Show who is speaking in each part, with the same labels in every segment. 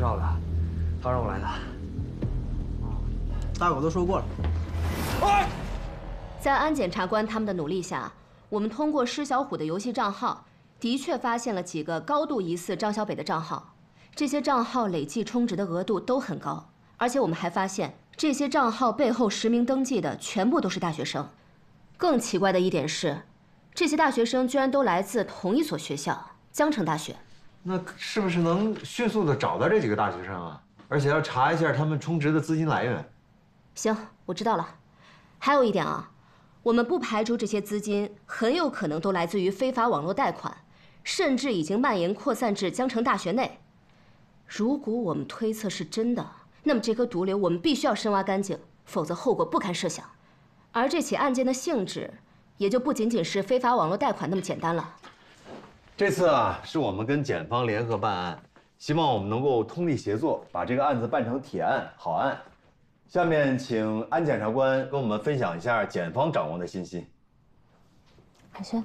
Speaker 1: 绍的，他让我来的。
Speaker 2: 大狗都说过了。
Speaker 3: 哎，
Speaker 4: 在安检察官他们的努力下，我们通过施小虎的游戏账号，的确发现了几个高度疑似张小北的账号。这些账号累计充值的额度都很高，而且我们还发现这些账号背后实名登记的全部都是大学生。更奇怪的一点是，这些大学生居然都来自同一所学校——江城大学。
Speaker 1: 那是不是能迅速的找到这几个大学生啊？而且要查一下他们充值的资金来源。
Speaker 4: 行，我知道了。还有一点啊，我们不排除这些资金很有可能都来自于非法网络贷款，甚至已经蔓延扩散至江城大学内。如果我们推测是真的，那么这颗毒瘤我们必须要深挖干净，否则后果不堪设想。而这起案件的性质，也就不仅仅是非法网络贷款那么简单了。
Speaker 1: 这次啊，是我们跟检方联合办案，希望我们能够通力协作，把这个案子办成铁案、好案。下面请安检察官跟我们分享一下检方掌握的信息。
Speaker 5: 海轩。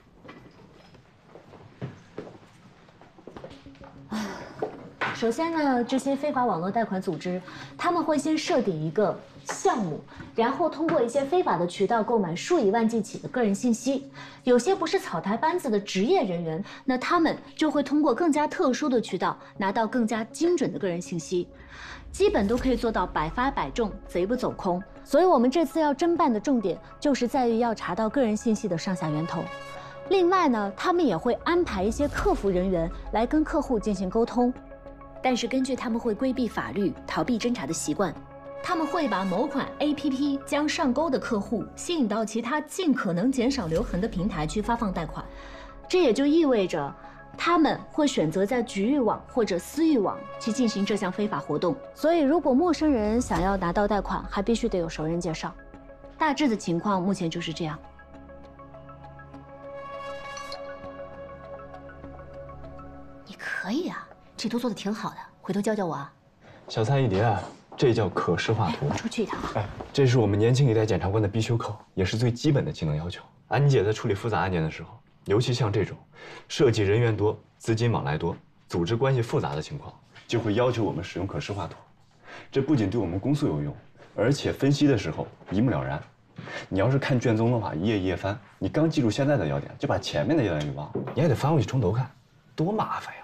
Speaker 5: 首先呢，这些非法网络贷款组织，他们会先设定一个项目，然后通过一些非法的渠道购买数以万计起的个人信息。有些不是草台班子的职业人员，那他们就会通过更加特殊的渠道拿到更加精准的个人信息，基本都可以做到百发百中，贼不走空。所以我们这次要侦办的重点就是在于要查到个人信息的上下源头。另外呢，他们也会安排一些客服人员来跟客户进行沟通。但是根据他们会规避法律、逃避侦查的习惯，他们会把某款 APP 将上钩的客户吸引到其他尽可能减少留痕的平台去发放贷款。这也就意味着，他们会选择在局域网或者私域网去进行这项非法活动。所以，如果陌生人想要拿到贷款，还必须得有熟人介绍。大致的情况目前就是这样。
Speaker 4: 你可以啊。这都做得挺好的，回头教教我啊。
Speaker 3: 小菜一碟啊，这叫可视化图。
Speaker 4: 我出去一趟啊。
Speaker 3: 哎，这是我们年轻一代检察官的必修课，也是最基本的技能要求。安姐在处理复杂案件的时候，尤其像这种涉及人员多、资金往来多、组织关系复杂的情况，就会要求我们使用可视化图。这不仅对我们公诉有用，而且分析的时候一目了然。你要是看卷宗的话，一页一页翻，你刚记住现在的要点，就把前面的要点给忘了，你还得翻回去从头看，多麻烦呀！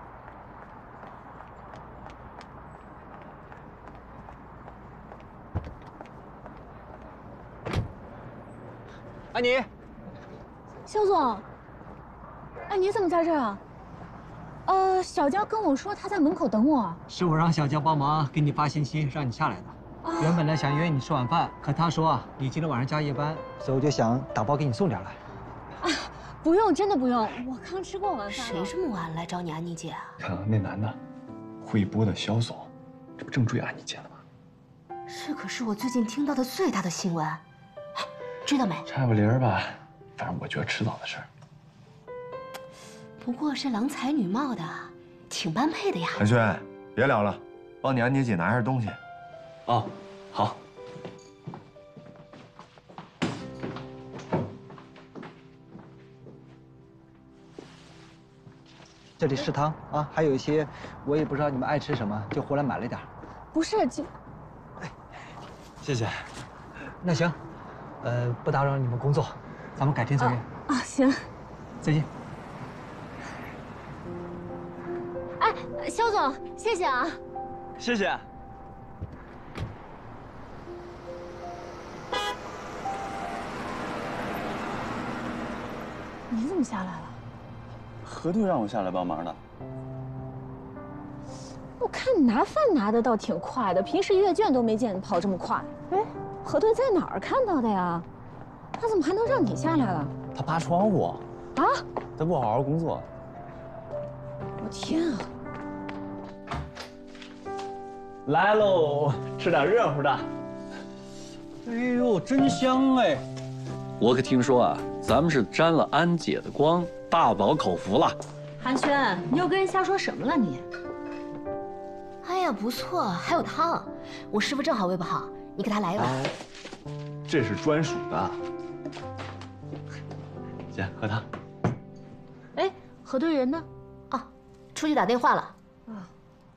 Speaker 2: 安妮，
Speaker 5: 肖总，哎，你怎么在这儿啊？小娇跟我说她在门口等我。
Speaker 2: 是我让小娇帮忙给你发信息，让你下来的。原本呢想约你吃晚饭，可她说啊，你今天晚上加夜班，所以我就想打包给你送点来。
Speaker 5: 啊，不用，真的不用，我刚吃过晚饭。
Speaker 4: 谁这么晚来找你安妮姐啊？
Speaker 3: 看啊，那男的，惠波的肖总，这不正追安妮姐呢吗？
Speaker 4: 这可是我最近听到的最大的新闻。知道没？
Speaker 3: 差不离儿吧，反正我觉得迟早的事儿。
Speaker 4: 不过是郎才女貌的，挺般配的呀。
Speaker 1: 韩轩，别聊了，帮你安妮姐拿一下东西。
Speaker 3: 哦，好。
Speaker 2: 这里食堂啊，还有一些我也不知道你们爱吃什么，就回来买了点。
Speaker 5: 不是，
Speaker 3: 谢谢。
Speaker 2: 那行，不打扰你们工作，咱们改天再约。
Speaker 5: 啊，行。
Speaker 2: 再见。
Speaker 5: 哎，肖总，谢谢啊。
Speaker 3: 谢谢。
Speaker 5: 你怎么下来了？
Speaker 3: 何队让我下来帮忙的。
Speaker 5: 我看你拿饭拿的倒挺快的，平时阅卷都没见你跑这么快。哎，何队在哪儿看到的呀？他怎么还能让你下来了？
Speaker 3: 他爬窗户。
Speaker 5: 啊？
Speaker 3: 他不好好工作。
Speaker 5: 我天啊！
Speaker 3: 来喽，吃点热乎的。
Speaker 2: 哎呦，真香哎！
Speaker 6: 我可听说啊，咱们是沾了安姐的光，大饱口福了。
Speaker 5: 韩轩，你又跟人瞎说什么了你？
Speaker 4: 哎呀，不错，还有汤，我师傅正好胃不好，你给他来一碗。
Speaker 3: 这是专属的。姐，喝汤。
Speaker 5: 哎，何队人呢？
Speaker 4: 啊，出去打电话了。